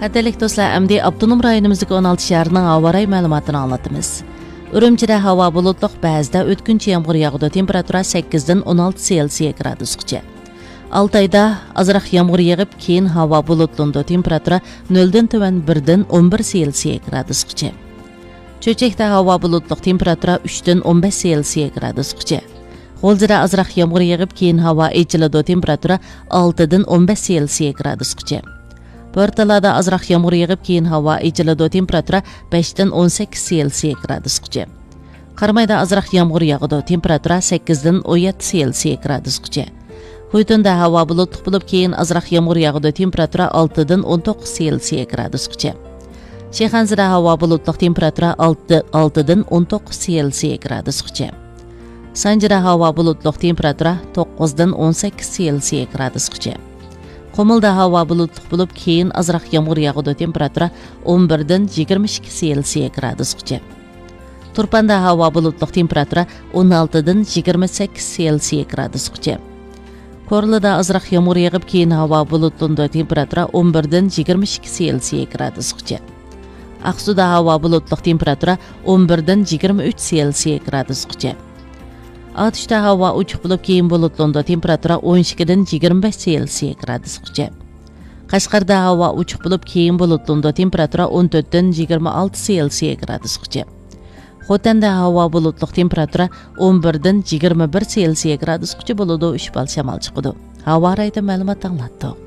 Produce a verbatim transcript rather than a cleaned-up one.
Qadrlik do'stlar, əmdi Abdunum rayonimizdagi on olti şəhərinin havo rayi məlumatını anlatımız. Ürümçide hava bulutluq, bəzida ötkünç yağmur yağıdı. Temperatura səkkizdən on altı Selsiya gradusgacha. Altayda azraq yağmur yağıb, keyin hava bulutlundu. Temperatura noldan tövən birdən on bir Selsiya gradusgacha. Çöçəkdə hava bulutluq, temperatura üçdən on beş Selsiya gradusgacha. G'o'lzida azraq yağmur yağıb, keyin hava echiladi. Temperatura oltidan on besh Selsiya gradusgacha. Portalada azraq yağmur yağıb, keyin hava echiladi. Temperatura beshdan on sakkiz Selsiya gradusgacha. Qarmayda azraq yağmur yağıdı. Temperatura sakkizdan on yetti Selsiya gradusgacha. Xuytunda hava bulutluq bo'lib, keyin azraq yağmur yağıdı. Temperatura oltidan on to'qqiz Selsiya gradusgacha. Shayxonzada hava bulutluq, temperatura oltidan on to'qqiz Selsiya gradusgacha. Sanjida hava bulutluq, temperatura to'qqizdan on sakkiz Selsiya gradusgacha. Qumulda hava bulutluq bo'lib, keyin azraq yağmur yağıdı. Temperatura on birdan yigirma ikki Selsiya gradusgacha. Turpanda hava bulutluq, temperatura on oltidan yigirma sakkiz Selsiya gradusgacha. Korlida azraq yağmur yağıb, keyin hava bulutlundi. Temperatura on birdan yigirma ikki Selsiya gradusgacha. Aqsuda hava bulutluq, temperatura on birdan yigirma uch Selsiya gradusgacha. Atışda hava uçuq bo'lib, keyin bulutlundi. Temperatura on ikkidan yigirma besh Selsiya gradusgacha. Qashqarda hava uçuq bo'lib, keyin bulutlundi. Temperatura on to'rtdan yigirma olti Selsiya gradusgacha. Xotanda hava bulutluq, temperatura on birdan yigirma bir Selsiya gradusgacha bo'ladi. uch bal shamol chiqadi. Havo rayida ma'lumot anglatdik.